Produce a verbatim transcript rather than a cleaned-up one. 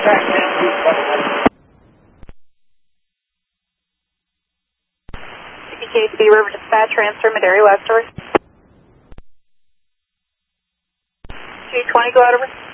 C K C River Dispatch, transfer Madera Westward. G twenty, go out over.